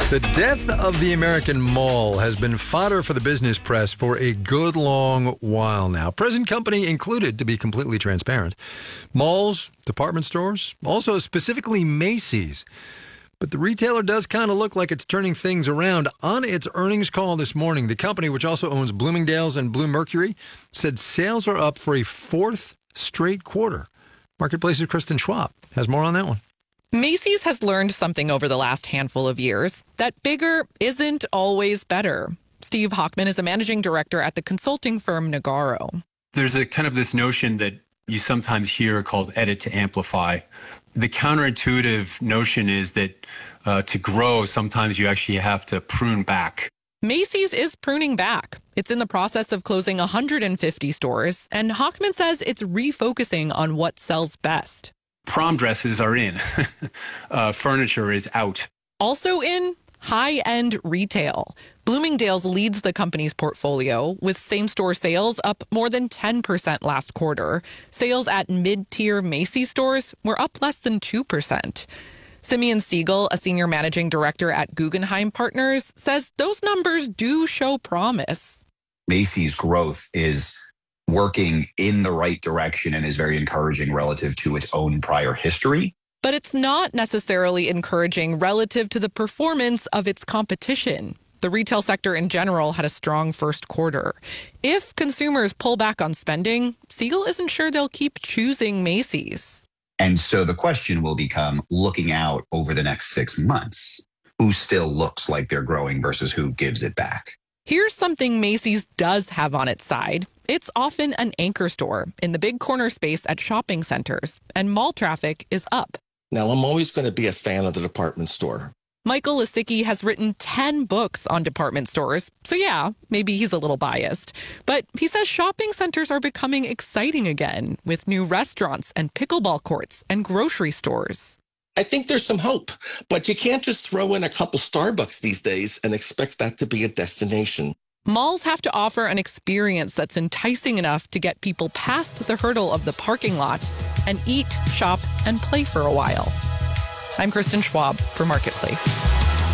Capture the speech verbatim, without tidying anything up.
The death of the American mall has been fodder for the business press for a good long while now. Present company included, to be completely transparent. Malls, department stores, also specifically Macy's. But the retailer does kind of look like it's turning things around. On its earnings call this morning, the company, which also owns Bloomingdale's and Bluemercury, said sales are up for a fourth straight quarter. Marketplace's Kristen Schwab has more on that one. Macy's has learned something over the last handful of years, that bigger isn't always better. Steve Hochman is a managing director at the consulting firm Nagarro. There's a kind of this notion that you sometimes hear called edit to amplify. The counterintuitive notion is that uh, to grow, sometimes you actually have to prune back. Macy's is pruning back. It's in the process of closing one hundred fifty stores, and Hochman says it's refocusing on what sells best. Prom dresses are in. uh, furniture is out. Also in high-end retail. Bloomingdale's leads the company's portfolio, with same-store sales up more than ten percent last quarter. Sales at mid-tier Macy's stores were up less than two percent. Simeon Siegel, a senior managing director at Guggenheim Partners, says those numbers do show promise. Macy's growth is working in the right direction and is very encouraging relative to its own prior history. But it's not necessarily encouraging relative to the performance of its competition. The retail sector in general had a strong first quarter. If consumers pull back on spending, Siegel isn't sure they'll keep choosing Macy's. And so the question will become, looking out over the next six months, who still looks like they're growing versus who gives it back? Here's something Macy's does have on its side. It's often an anchor store in the big corner space at shopping centers, and mall traffic is up. Now, I'm always going to be a fan of the department store. Michael Lisicki has written ten books on department stores, so yeah, maybe he's a little biased. But he says shopping centers are becoming exciting again, with new restaurants and pickleball courts and grocery stores. I think there's some hope, but you can't just throw in a couple Starbucks these days and expect that to be a destination. Malls have to offer an experience that's enticing enough to get people past the hurdle of the parking lot and eat, shop, and play for a while. I'm Kristen Schwab for Marketplace.